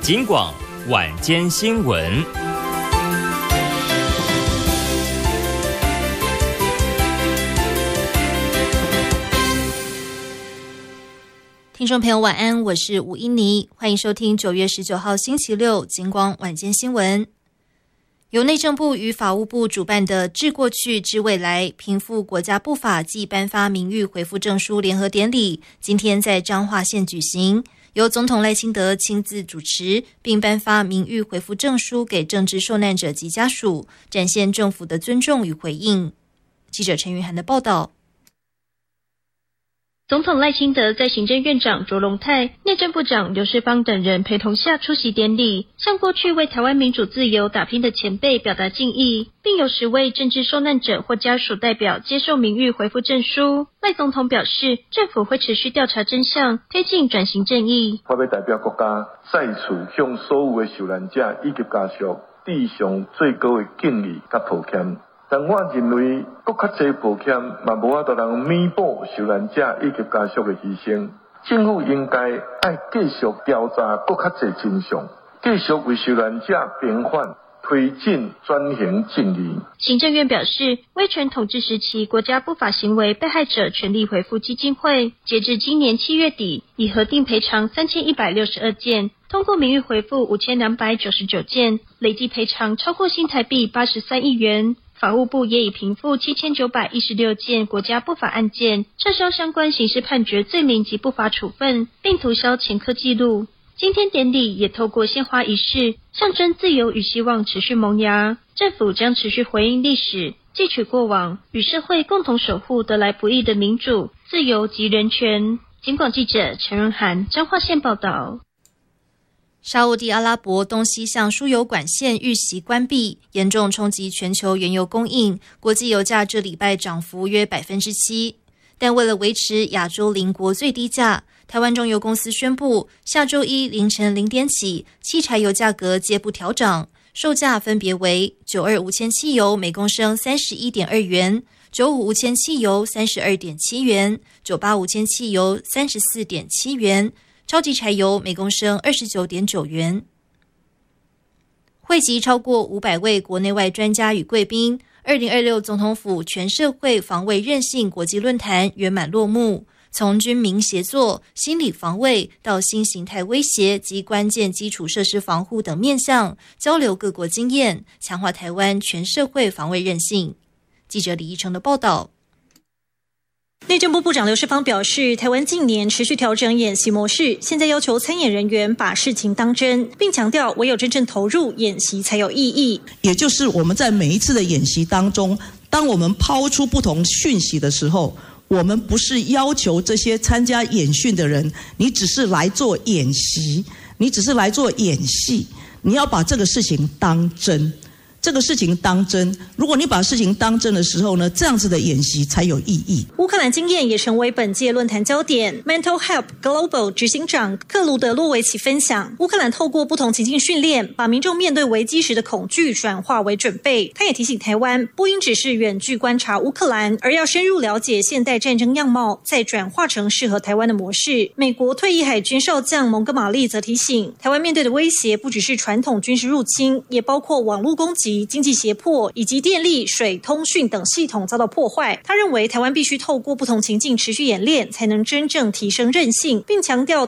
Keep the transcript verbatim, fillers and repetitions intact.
警广晚间新闻。 听众朋友晚安，我是吴英妮，欢迎收听九月十九号星期六警广晚间新闻。由内政部与法务部主办的治过去知未来平复国家不法暨颁发名誉回复证书联合典礼今天在彰化县举行，由总统赖清德亲自主持，并颁发名誉回复证书给政治受难者及家属，展现政府的尊重与回应。记者陈云涵的报道。 总统赖清德在行政院长卓荣泰、内政部长刘世芳等人陪同下出席典礼，向过去为台湾民主自由打拼的前辈表达敬意，并有十位政治受难者或家属代表接受名誉回复证书。赖总统表示，政府会持续调查真相，推进转型正义。 我要代表国家再次向所有的受难者以及家属致上最高的敬意和抱歉。但我认为，搁较侪抱歉，嘛无法度能弥补受难者以及家属的牺牲。政府应该爱继续调查搁较侪真相，继续为受难者平反，推进转型正义。 行政院表示，威权统治时期国家不法行为被害者权利回复基金会，截至今年七月底，已核定赔偿三千一百六十二件。通过名誉回复五千两百九十九件，累计赔偿超过新台币八十三亿元。法务部也已平复七千九百一十六件国家不法案件，撤销相关刑事判决罪名及不法处分，并涂销前科记录。今天典礼也透过献花仪式，象征自由与希望持续萌芽。政府将持续回应历史，汲取过往，与社会共同守护得来不易的民主、自由及人权。警广记者陈润涵彰化县报道。 沙烏地阿拉伯东西向输油管线遇袭关闭，严重冲击全球原油供应，国际油价这礼拜涨幅约 百分之七。 但为了维持亚洲邻国最低价，台湾中油公司宣布，下周一凌晨零点起，汽柴油价格皆不调涨，售价分别为九二无铅汽油每公升 三十一点二元，九五无铅汽油 三十二点七元，九八无铅汽油 三十四点七元，超级柴油每公升 二十九点九元。汇集超过五百位国内外专家与贵宾，二零二六总统府全社会防卫韧性国际论坛圆满落幕。从军民协作、心理防卫到新形态威胁及关键基础设施防护等面向，交流各国经验，强化台湾全社会防卫韧性。记者李义成的报道。 内政部部长刘世芳表示，台湾近年持续调整演习模式，现在要求参演人员把事情当真，并强调唯有真正投入演习才有意义。 也就是我们在每一次的演习当中，当我们抛出不同讯息的时候，我们不是要求这些参加演训的人，你只是来做演习，你只是来做演戏，你要把这个事情当真。这个事情当真，如果你把事情当真的时候呢，这样子的演习才有意义。 乌克兰经验也成为本届论坛焦点。Mental Help Global 执行长克鲁德洛维奇分享，乌克兰透过不同情境训练，把民众面对危机时的恐惧转化为准备。他也提醒台湾，不应只是远距观察乌克兰，而要深入了解现代战争样貌，再转化成适合台湾的模式。美国退役海军少将蒙哥马利则提醒，台湾面对的威胁不只是传统军事入侵，也包括网络攻击、经济胁迫以及电力、水、通讯等系统遭到破坏。他认为台湾必须透过不同情境持续演练，才能真正提升韧性，并强调